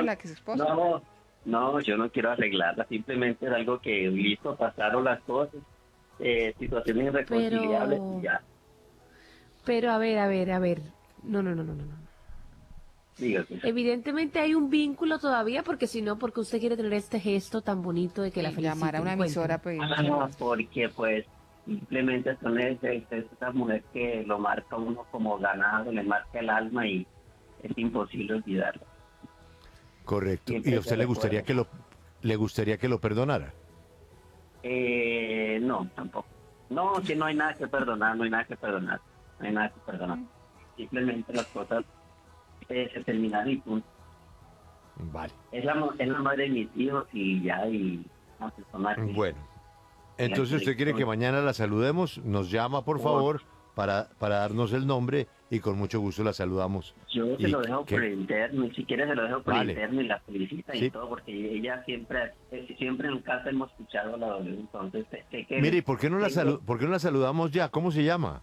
arreglarla, que es esposa. No, no, yo no quiero arreglarla, simplemente es algo que listo, pasaron las cosas, situaciones irreconciliables y Pero, ya, pero a ver. No, no, no, no, no, no. dígame. Evidentemente hay un vínculo todavía, porque si no, porque usted quiere tener este gesto tan bonito de que la Y llamar a una feliciten. emisora, Cuénteme. pues. Ah, porque pues simplemente son esa mujer que lo marca uno como ganado, le marca el alma y es imposible olvidarlo. Correcto. ¿Y Siempre a se usted recuerda. le gustaría que lo perdonara? No, tampoco. No, que no hay nada que perdonar, no hay nada que perdonar, no hay nada que perdonar. Simplemente las cosas se terminan y punto. Vale. Es la madre de mis hijos y ya, y una persona que... Bueno, entonces usted quiere que mañana la saludemos, nos llama por favor para darnos el nombre y con mucho gusto la saludamos. Yo se Y lo dejo que- por interno, y si quiere se lo dejo por Vale. interno y la felicita Sí. y todo, porque ella siempre en casa hemos escuchado la W, entonces sé que... Mire, ¿y por qué no por qué no la saludamos ya? ¿Cómo se llama?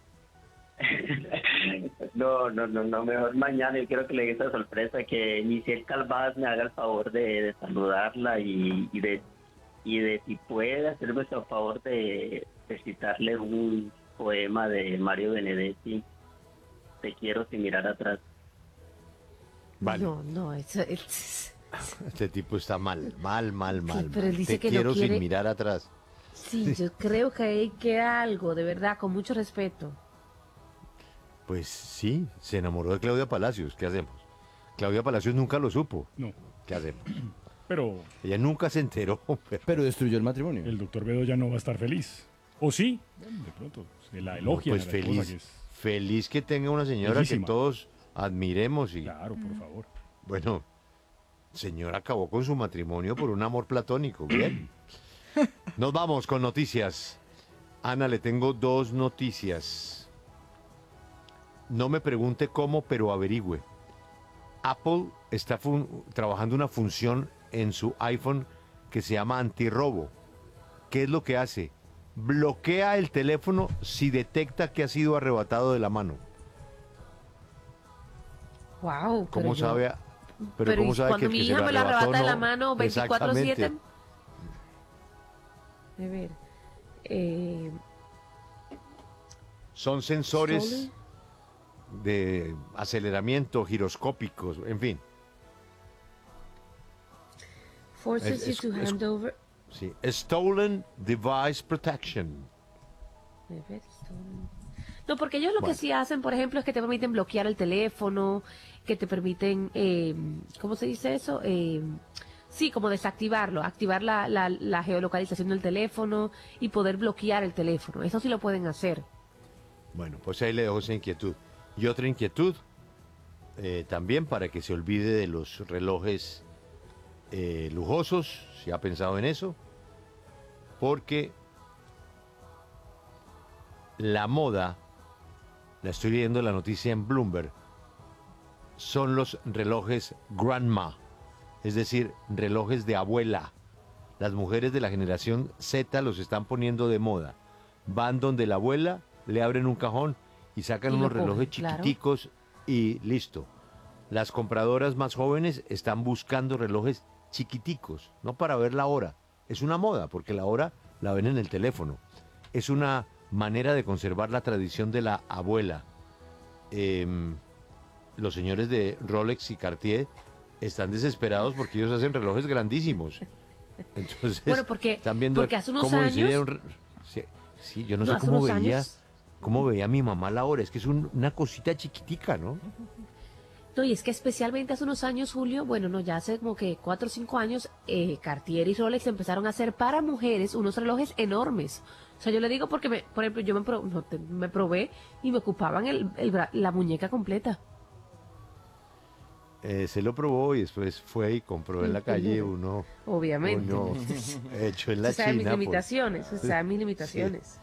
No, mejor mañana. Yo quiero que le dé esa sorpresa, que Michelle Calvás me haga el favor de saludarla y de si puede hacerme el favor de citarle un poema de Mario Benedetti, Te quiero sin mirar atrás. Vale. No, no, Este tipo está mal. pero él dice Te que no quiero quiere- sin mirar atrás. sí, yo creo que ahí queda algo, de verdad, con mucho respeto. Pues sí, se enamoró de Claudia Palacios. ¿Qué hacemos? Claudia Palacios nunca lo supo. No, ¿Qué hacemos? pero Ella nunca se enteró. Pero destruyó el matrimonio. el doctor Bedo ya no va a estar feliz. ¿O sí? Bueno, de pronto se la elogia. Pues feliz que tenga una señora Bellísima. que todos admiremos y Claro, por favor. bueno, señora acabó con su matrimonio por un amor platónico. Bien. Nos vamos con noticias. Ana, le tengo dos noticias. No me pregunte cómo, pero averigüe. Apple está trabajando una función en su iPhone que se llama antirrobo. ¿Qué es lo que hace? Bloquea el teléfono si detecta que ha sido arrebatado de la mano. Wow, ¿Cómo sabe? Pero ¿cómo ¿y sabe cuando que mi el que se hija lo me lo arrebata de arrebató la no? mano 24/7? Exactamente. A ver. Son sensores Stolen. de aceleramiento, giroscópicos, en fin. Forces you to hand over. Sí. Stolen Device Protection. A ver, stolen. No, porque ellos lo que Bueno. sí hacen, por ejemplo, es que te permiten bloquear el teléfono, que te permiten, ¿cómo se dice eso? Sí, como desactivarlo, activar la geolocalización del teléfono y poder bloquear el teléfono. Eso sí lo pueden hacer. Bueno, pues ahí le dejo esa inquietud. Y otra inquietud, también para que se olvide de los relojes lujosos, si ha pensado en eso, porque la moda, la estoy leyendo la noticia en Bloomberg, son los relojes grandma, es decir, relojes de abuela. Las mujeres de la generación Z los están poniendo de moda. Van donde la abuela, le abren un cajón y sacan Y lo unos relojes cogen, claro. chiquiticos y listo. Las compradoras más jóvenes están buscando relojes chiquiticos, no para ver la hora. Es una moda, porque la hora la ven en el teléfono. Es una manera de conservar la tradición de la abuela. Los señores de Rolex y Cartier están desesperados porque ellos hacen relojes grandísimos. Entonces, Bueno, porque están viendo hace unos cómo años... diseñan sí, yo no sé hace cómo unos veía, años- cómo veía mi mamá la hora. Es que es una cosita chiquitica, ¿no? No, y es que especialmente hace unos años, Julio, bueno, no, ya hace como que 4 o 5 años, Cartier y Rolex empezaron a hacer para mujeres unos relojes enormes. O sea, yo le digo porque, por ejemplo, yo me probé y me ocupaban la muñeca completa. Se lo probó y después fue y compró en la calle uno, Obviamente. uno hecho en la Usted sabe mis China. por- limitaciones, usted sabe mis limitaciones.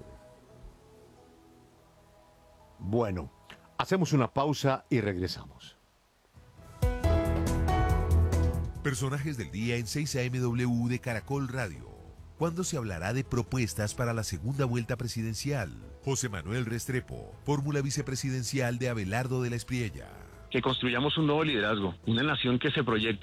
Bueno, hacemos una pausa y regresamos. Personajes del día en 6 AM de Caracol Radio. ¿Cuándo se hablará de propuestas para la segunda vuelta presidencial? José Manuel Restrepo, fórmula vicepresidencial de Abelardo de la Espriella. Que construyamos un nuevo liderazgo, una nación que se proyecte